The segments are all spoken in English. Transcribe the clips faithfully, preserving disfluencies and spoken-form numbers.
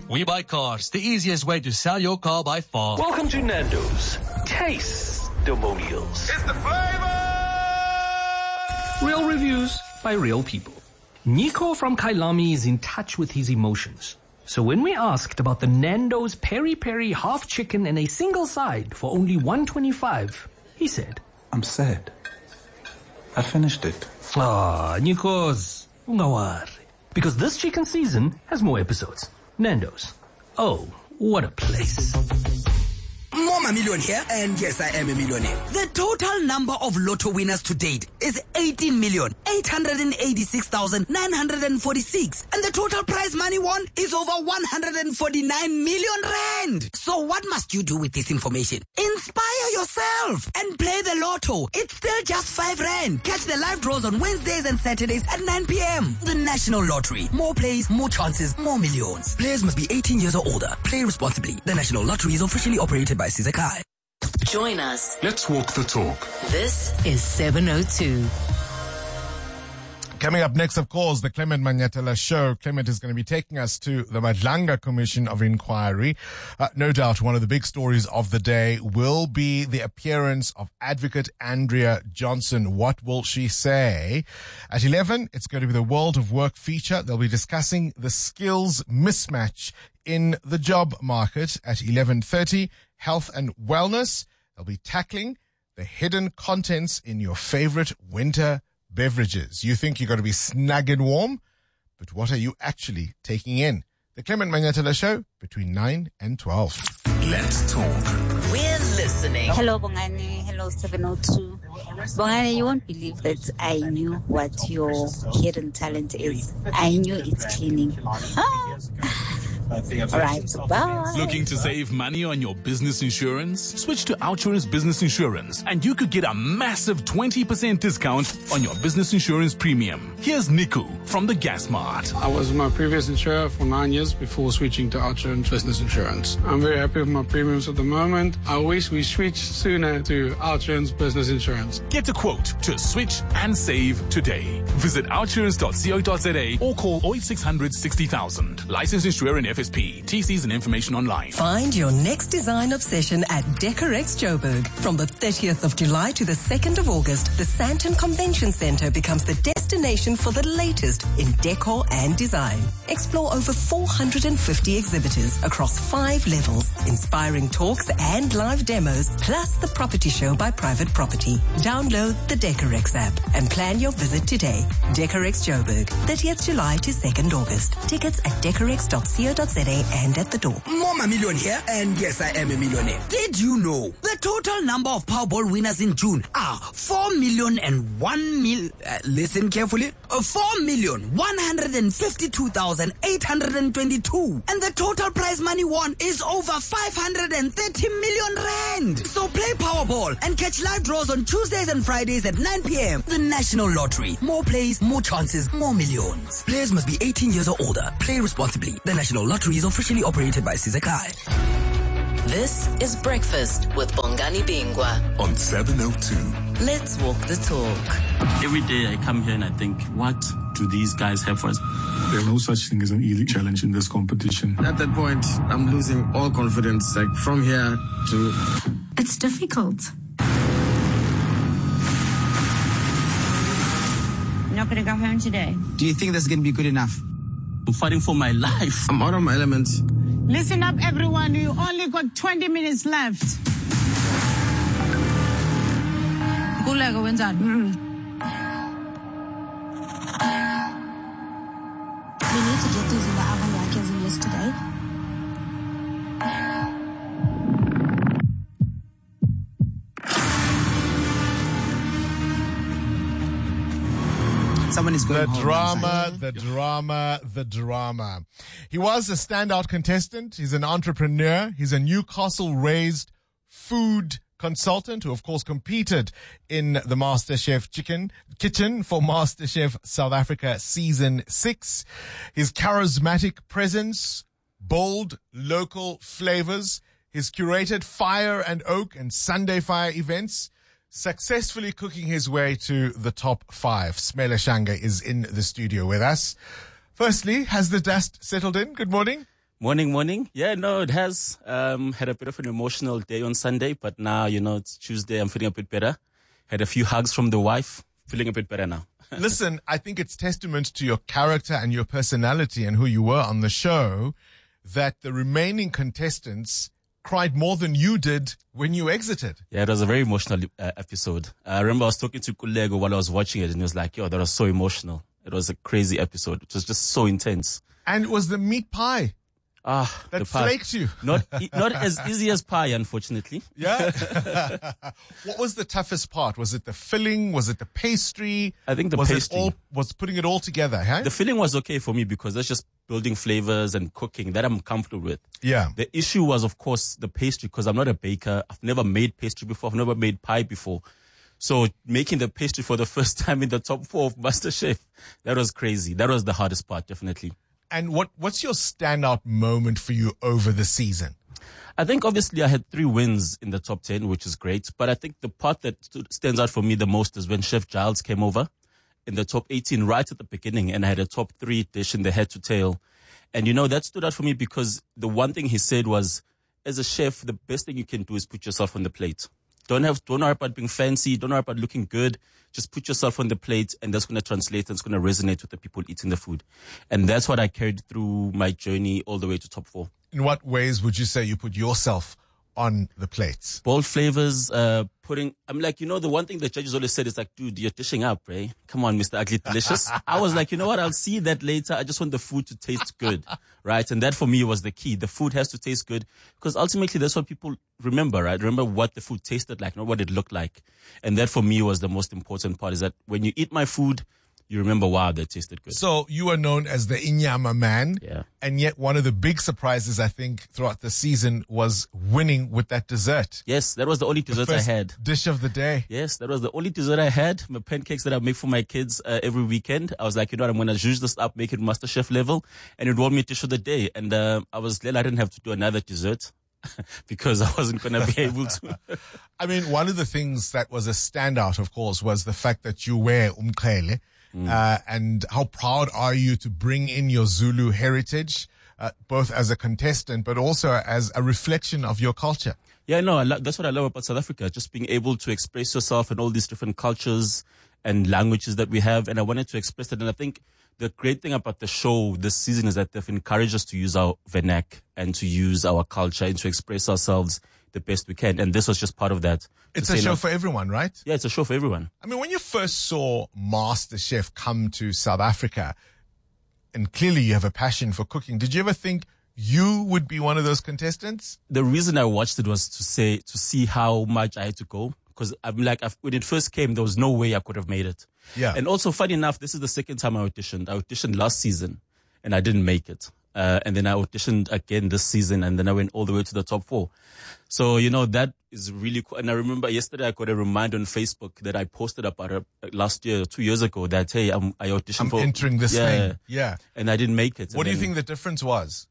We Buy Cars, the easiest way to sell your car by far. Welcome to Nando's Taste-Demonials. It's the flavor! Real reviews by real people. Nico from Kailami is in touch with his emotions. So when we asked about the Nando's Peri Peri half chicken and a single side for only one twenty-five, he said, I'm sad. I finished it. Ah, Nikos, ungawari. Because this chicken season has more episodes. Nando's. Oh, what a place. Mama Million here, and yes, I am a millionaire. The total number of lotto winners to date is eighteen million, eight hundred eighty-six thousand, nine hundred forty-six. And the total prize money won is over one hundred forty-nine million rand. So what must you do with this information? Inspire yourself and play the lotto. It's still just five rand. Catch the live draws on Wednesdays and Saturdays at nine p.m. The National Lottery. More plays, more chances, more millions. Players must be eighteen years or older. Play responsibly. The National Lottery is officially operated by Sizakai. Join us. Let's walk the talk. This is seven oh two. Coming up next, of course, the Clement Manyatela Show. Clement is going to be taking us to the Madlanga Commission of Inquiry. Uh, no doubt one of the big stories of the day will be the appearance of Advocate Andrea Johnson. What will she say? At eleven, it's going to be the World of Work feature. They'll be discussing the skills mismatch in the job market. At eleven thirty, health and wellness. They'll be tackling the hidden contents in your favorite winter beverages. You think you're going to be snug and warm, but what are you actually taking in? The Clement Manyatela Show between nine and twelve. Let's talk. We're listening. Hello, Bongani. Hello, seven oh two. Bongani, you won't believe that I knew what your hidden talent is. I knew it's cleaning. Ah. All right, bye. Looking to save money on your business insurance? Switch to Outsurance Business Insurance and you could get a massive twenty percent discount on your business insurance premium. Here's Niku from the Gas Mart. I was my previous insurer for nine years before switching to Outsurance Business Insurance. I'm very happy with my premiums at the moment. I wish we switched sooner to Outsurance Business Insurance. Get a quote to switch and save today. Visit outsurance dot co dot za or call oh eight six hundred sixty thousand. Licensed insurer in F S P. T Cs and information online. Find your next design obsession at Decorex Joburg. From the thirtieth of July to the second of August, the Sandton Convention Center becomes the destination for the latest in decor and design. Explore over four hundred fifty exhibitors across five levels, inspiring talks and live demos, plus the property show by Private Property. Download the Decorex app and plan your visit today. Decorex Joburg, thirtieth of July to second of August. Tickets at decorex dot co dot za and at the door. Mama Million here, and yes, I am a millionaire. Did you know the total number of Powerball winners in June are four million and one mil? Uh, listen carefully. Uh, four million one hundred fifty-two thousand eight hundred twenty-two, and the total prize money won is over five hundred thirty million rand. So play Powerball and catch live draws on Tuesdays and Fridays at nine p.m. The National Lottery. More plays, more chances, more millions. Players must be eighteen years or older. Play responsibly. The National Lottery is officially operated by Sizakai. This is Breakfast with Bongani Bingwa on seven oh two. Let's walk the talk. Every day I come here and I think, what do these guys have for us? There's no such thing as an easy challenge in this competition. At that point, I'm losing all confidence, like from here to... It's difficult. You're not going to go home today? Do you think that's going to be good enough? I'm fighting for my life. I'm out of my element. Listen up, everyone. You only got twenty minutes left. Kulego wenzani? We need to get these in the oven like as in yesterday. Someone is going The home drama, the drama, the drama. He was a standout contestant. He's an entrepreneur. He's a Newcastle-raised food consultant who, of course, competed in the MasterChef Chicken Kitchen for MasterChef South Africa Season six. His charismatic presence, bold local flavors, his curated Fire and Oak and Sunday Fire events, successfully cooking his way to the top five. Smela Shanga is in the studio with us. Firstly, has the dust settled in? Good morning. Morning, morning. Yeah, no, it has. Um, had a bit of an emotional day on Sunday, but now, you know, it's Tuesday. I'm feeling a bit better. Had a few hugs from the wife. Feeling a bit better now. Listen, I think it's testament to your character and your personality and who you were on the show that the remaining contestants cried more than you did when you exited. Yeah, it was a very emotional uh, episode. I remember I was talking to Kulego while I was watching it, and he was like, yo, that was so emotional. It was a crazy episode. It was just so intense. And it was the meat pie. Ah, that the pie. flaked you. Not e- not as easy as pie, unfortunately. Yeah. What was the toughest part? Was it the filling? Was it the pastry? I think the was pastry. It all, was putting it all together, hey? The filling was okay for me because that's just building flavors and cooking that I'm comfortable with. Yeah. The issue was, of course, the pastry because I'm not a baker. I've never made pastry before. I've never made pie before. So making the pastry for the first time in the top four of MasterChef, that was crazy. That was the hardest part, definitely. And what, what's your standout moment for you over the season? I think obviously I had three wins in the top ten, which is great. But I think the part that st- stands out for me the most is when Chef Giles came over in the top eighteen right at the beginning and I had a top three dish in the head to tail. And you know, that stood out for me because the one thing he said was, as a chef, the best thing you can do is put yourself on the plate. Don't have, don't worry about being fancy. Don't worry about looking good. Just put yourself on the plate and that's going to translate and it's going to resonate with the people eating the food. And that's what I carried through my journey all the way to top four. In what ways would you say you put yourself on the plates? Bold flavors, uh, putting, I'm like, you know, the one thing the judges always said is like, dude, you're dishing up, right? Come on, Mister Ugly Delicious. I was like, you know what? I'll see that later. I just want the food to taste good, right? And that for me was the key. The food has to taste good because ultimately that's what people remember, right? Remember what the food tasted like, not what it looked like. And that for me was the most important part is that when you eat my food, you remember, wow, that tasted good. So you were known as the Inyama man. Yeah. And yet one of the big surprises, I think, throughout the season was winning with that dessert. Yes, that was the only dessert the first I had. Dish of the day. Yes, that was the only dessert I had. My pancakes that I make for my kids uh, every weekend. I was like, you know what, I'm going to juice this up, make it MasterChef level. And it won me dish of the day. And uh, I was glad I didn't have to do another dessert. Because I wasn't going to be able to. I mean, one of the things that was a standout, of course, was the fact that you wear umqhele. Mm. Uh, and how proud are you to bring in your Zulu heritage, uh, both as a contestant, but also as a reflection of your culture? Yeah, no, I lo- that's what I love about South Africa, just being able to express yourself in all these different cultures and languages that we have. And I wanted to express that. And I think the great thing about the show this season is that they've encouraged us to use our vernac and to use our culture and to express ourselves the best we can. And this was just part of that. It's a show no, for everyone, right? Yeah, it's a show for everyone. I mean, when you first saw MasterChef come to South Africa, and clearly you have a passion for cooking, did you ever think you would be one of those contestants? The reason I watched it was to say, to see how much I had to go. Because I'm like, I've, when it first came, there was no way I could have made it. Yeah. And also, funny enough, this is the second time I auditioned. I auditioned last season and I didn't make it. Uh, and then I auditioned again this season and then I went all the way to the top four. So, you know, that is really cool. And I remember yesterday I got a reminder on Facebook that I posted about it last year, two years ago that, hey, I'm, I auditioned I'm for. entering this yeah, thing. Yeah. And I didn't make it. What do then, you think the difference was?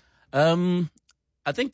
Um, I think,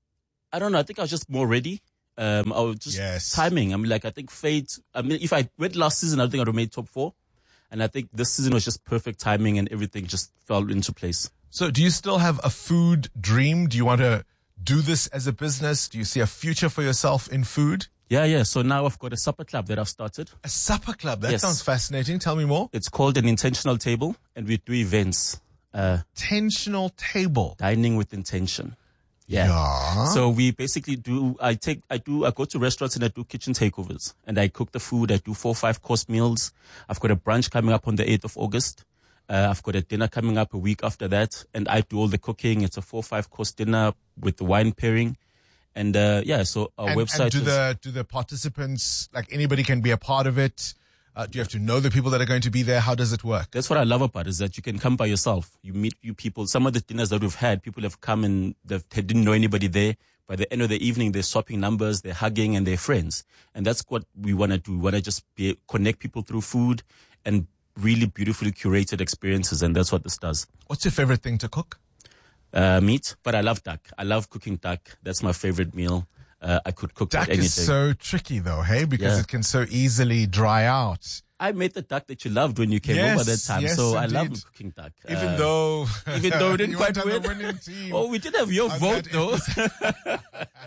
I don't know. I think I was just more ready. Um, I was just yes. timing. I mean, like, I think fate, I mean, if I went last season, I think I would have made top four. And I think this season was just perfect timing and everything just fell into place. So do you still have a food dream? Do you want to do this as a business? Do you see a future for yourself in food? Yeah, yeah. So now I've got a supper club that I've started. A supper club? That yes. sounds fascinating. Tell me more. It's called an intentional table and we do events. Uh, intentional table? Dining with intention. Yeah. yeah. So we basically do, I take, I do, I go to restaurants and I do kitchen takeovers and I cook the food. I do four, five course meals. I've got a brunch coming up on the eighth of August. Uh, I've got a dinner coming up a week after that, and I do all the cooking. It's a four, five course dinner with the wine pairing, and uh, yeah. So our and, website. And do is, the do the participants, like anybody can be a part of it? Uh, do you have to know the people that are going to be there? How does it work? That's what I love about it, is that you can come by yourself. You meet you people. Some of the dinners that we've had, people have come and they didn't know anybody there. By the end of the evening, they're swapping numbers, they're hugging, and they're friends. And that's what we want to do. We want to just be, connect people through food and really beautifully curated experiences, and that's what this does. What's your favorite thing to cook? Uh, meat, but I love duck. I love cooking duck. That's my favorite meal. Uh, I could cook duck anything. Duck is so tricky though, hey? Because yeah. it can so easily dry out. I made the duck that you loved when you came Yes, over that time. yes, so indeed. I love cooking duck. Even Uh, though, even though it didn't you quite weren't on the win. winning team. Oh, we did have your on vote that though. episode.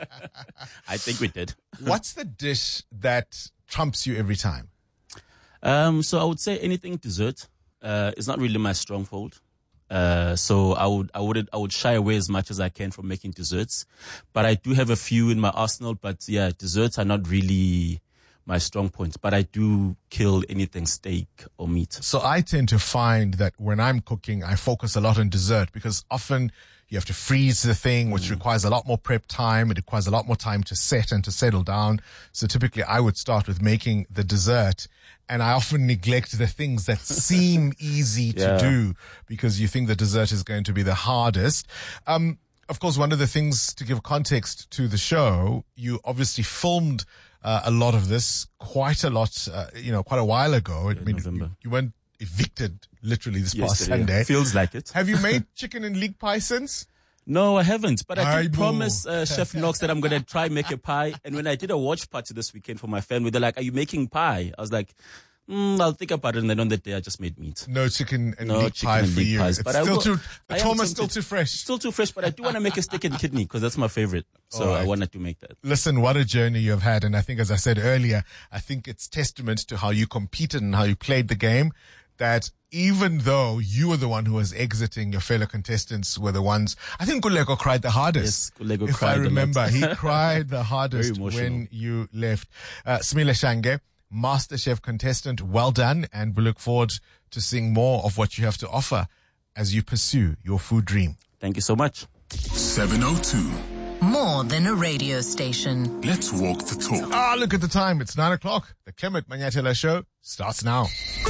I think we did. What's the dish that trumps you every time? Um, so I would say anything dessert. Uh, it's not really my stronghold. Uh, so I would, I would, I would shy away as much as I can from making desserts, but I do have a few in my arsenal. But yeah, desserts are not really my strong point, but I do kill anything steak or meat. So I tend to find that when I'm cooking, I focus a lot on dessert because often you have to freeze the thing, which requires a lot more prep time. It requires a lot more time to set and to settle down. So typically I would start with making the dessert, and I often neglect the things that seem easy to Yeah. do because you think the dessert is going to be the hardest. Um, of course, one of the things to give context to the show, you obviously filmed uh, a lot of this, quite a lot, uh, you know, quite a while ago. I mean, you, you weren't evicted literally this past Yesterday, Sunday. yeah. Feels like it. Have you made chicken and leek pie since? No, I haven't. But I did Aibo. promise uh, Chef Knox that I'm going to try make a pie. And when I did a watch party this weekend for my family, they're like, "Are you making pie?" I was like, mm, "I'll think about it." And then on that day, I just made meat. No chicken and No leek chicken pie and for leek you. pies, It's but I still will- too, I the am trauma's still tempted. too fresh. Still too fresh, but I do want to make a steak and kidney because that's my favorite. So All I right. wanted to make that. Listen, what a journey you have had. And I think, as I said earlier, I think it's testament to how you competed and how you played the game, that even though you were the one who was exiting, your fellow contestants were the ones. I think Kuleko cried the hardest. Yes, Kuleko if cried I a lot. remember, he cried the hardest emotional. when you left. Uh, Smile Shange, MasterChef contestant, well done. And we look forward to seeing more of what you have to offer as you pursue your food dream. Thank you so much. seven oh two. More than a radio station. Let's walk the talk. Ah, look at the time. It's nine o'clock. The Clement Manyatela Show starts now.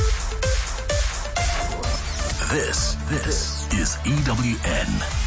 This, this is E W N.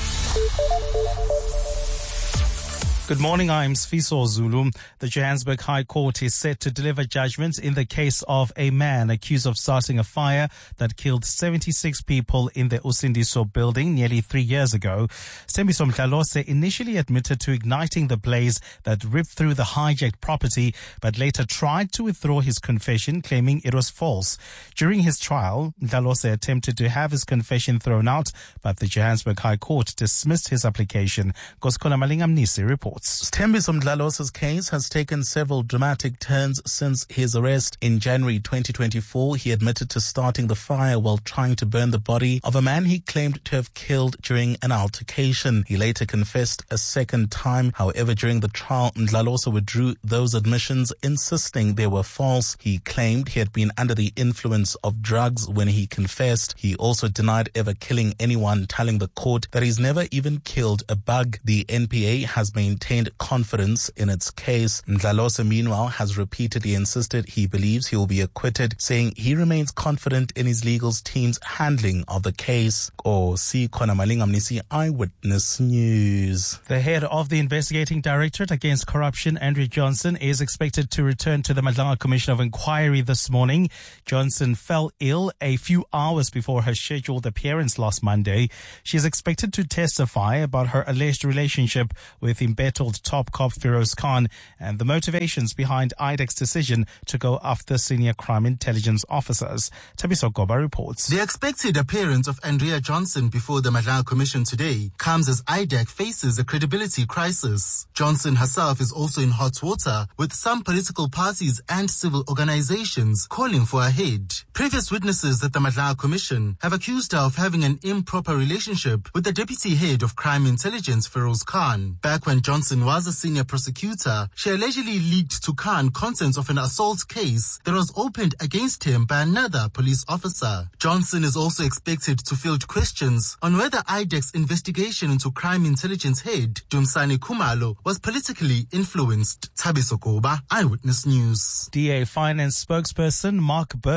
Good morning, I'm Sfiso Zulu. The Johannesburg High Court is set to deliver judgment in the case of a man accused of starting a fire that killed seventy-six people in the Usindiso building nearly three years ago. Stembiso Mhlalose initially admitted to igniting the blaze that ripped through the hijacked property, but later tried to withdraw his confession, claiming it was false. During his trial, Mhlalose attempted to have his confession thrown out, but the Johannesburg High Court dismissed his application. Goskola Malingamnisi reports. Stembiso Mhlalose's case has taken several dramatic turns since his arrest. In January twenty twenty-four, he admitted to starting the fire while trying to burn the body of a man he claimed to have killed during an altercation. He later confessed a second time. However, during the trial, Mhlalose withdrew those admissions, insisting they were false. He claimed he had been under the influence of drugs when he confessed. He also denied ever killing anyone, telling the court that he's never even killed a bug. The N P A has maintained confidence in its case. Mhlalose, meanwhile, has repeatedly insisted he believes he will be acquitted, saying he remains confident in his legal team's handling of the case. Or see Kona Malingamnisi, Eyewitness News. The head of the Investigating Directorate Against Corruption, Andrea Johnson, is expected to return to the Madlanga Commission of Inquiry this morning. Johnson fell ill a few hours before her scheduled appearance last Monday. She is expected to testify about her alleged relationship with embattled top cop Feroz Khan and the motivations behind I D E C's decision to go after senior crime intelligence officers. Tabiso Goba reports. The expected appearance of Andrea Johnson before the Madlanga Commission today comes as I D E C faces a credibility crisis. Johnson herself is also in hot water, with some political parties and civil organizations calling for her head. Previous witnesses at the Madlanga Commission have accused her of having an improper relationship with the deputy head of crime intelligence, Feroz Khan. Back when Johnson was a senior prosecutor, she allegedly leaked to Khan contents of an assault case that was opened against him by another police officer. Johnson is also expected to field questions on whether I D E C's investigation into crime intelligence head, Dumsani Khumalo, was politically influenced. Tabiso Koba, Eyewitness News. D A Finance spokesperson Mark Burke said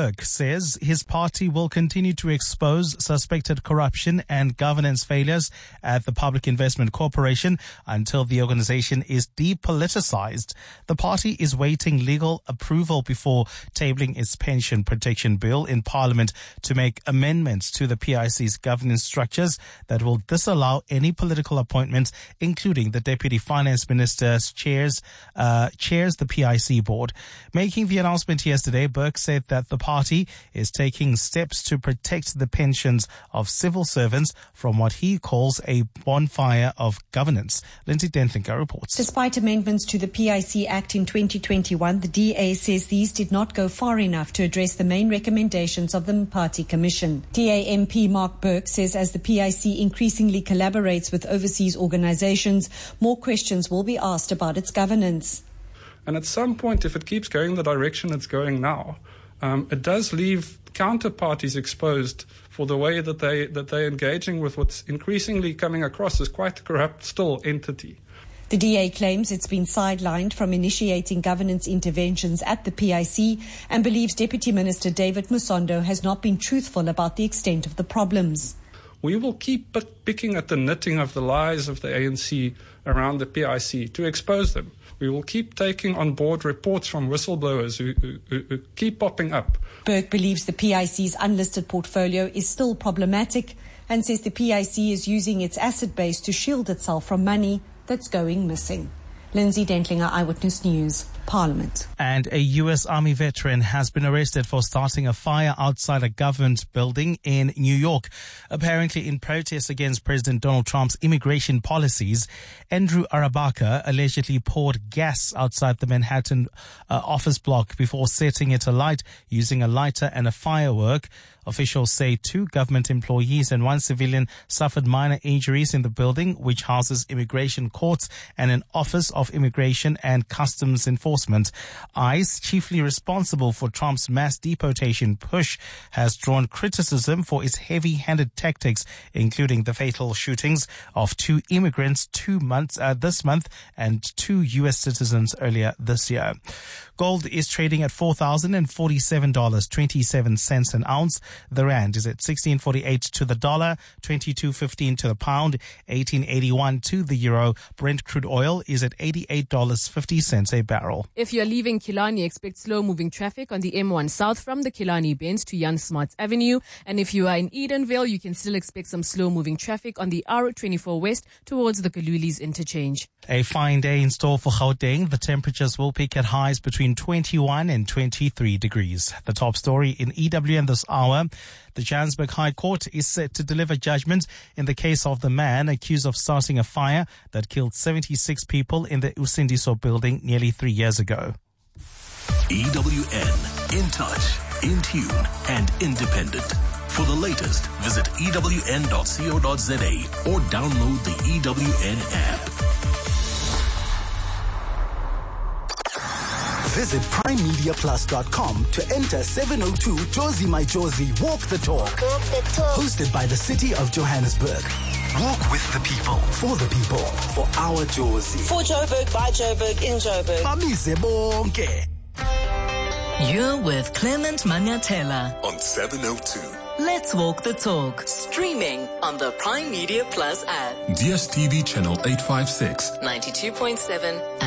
says his party will continue to expose suspected corruption and governance failures at the Public Investment Corporation until the organization is depoliticized. The party is waiting legal approval before tabling its pension protection bill in Parliament to make amendments to the P I C's governance structures that will disallow any political appointments, including the Deputy Finance Minister's chairs, uh, chairs the P I C board. Making the announcement yesterday, Burke said that the party is taking steps to protect the pensions of civil servants from what he calls a bonfire of governance. Lindsay Dentlinker reports. Despite amendments to the P I C Act in twenty twenty-one, the D A says these did not go far enough to address the main recommendations of the Mpati Commission. D A M P Mark Burke says as the P I C increasingly collaborates with overseas organizations, more questions will be asked about its governance. And at some point, if it keeps going the direction it's going now, um, it does leave counterparties exposed for the way that they that they're engaging with what's increasingly coming across as quite a corrupt still entity. The D A claims it's been sidelined from initiating governance interventions at the P I C and believes Deputy Minister David Musondo has not been truthful about the extent of the problems. We will keep picking at the knitting of the lies of the A N C around the P I C to expose them. We will keep taking on board reports from whistleblowers who, who, who keep popping up. Burke believes the P I C's unlisted portfolio is still problematic and says the P I C is using its asset base to shield itself from money that's going missing. Lindsay Dentlinger, Eyewitness News, Parliament. And a U S Army veteran has been arrested for starting a fire outside a government building in New York. Apparently in protest against President Donald Trump's immigration policies, Andrew Arabaka allegedly poured gas outside the Manhattan uh, office block before setting it alight using a lighter and a firework. Officials say two government employees and one civilian suffered minor injuries in the building, which houses immigration courts and an Office of Immigration and Customs Enforcement. ICE, chiefly responsible for Trump's mass deportation push, has drawn criticism for its heavy-handed tactics, including the fatal shootings of two immigrants two months uh, this month and two U S citizens earlier this year. Gold is trading at four thousand forty-seven dollars and twenty-seven cents an ounce. The rand is at sixteen forty-eight to the dollar, twenty-two fifteen to the pound, eighteen eighty-one to the euro. Brent crude oil is at eighty-eight dollars and fifty cents a barrel. If you're leaving Killarney, expect slow-moving traffic on the M one South from the Killarney Bend to Jan Smarts Avenue. And if you are in Edenville, you can still expect some slow-moving traffic on the R twenty-four West towards the Kalulis interchange. A fine day in store for Gauteng. The temperatures will peak at highs between twenty-one and twenty-three degrees. The top story in E W N this hour. The Johannesburg High Court is set to deliver judgment in the case of the man accused of starting a fire that killed seventy-six people in the Usindiso building nearly three years ago. E W N, in touch, in tune, and independent. For the latest, visit E W N dot co dot za or download the E W N app. Visit prime media plus dot com to enter seven oh two Jozi My Jozi Walk the Talk. Walk the Talk. Hosted by the City of Johannesburg. Walk with the people, for the people, for our Jozi. For Joburg, by Joburg, in Joburg. Bamise bonke. You're with Clement Manyathela on seven oh two. Let's Walk the Talk. Streaming on the Prime Media Plus app. D S T V channel eight fifty-six. ninety-two point seven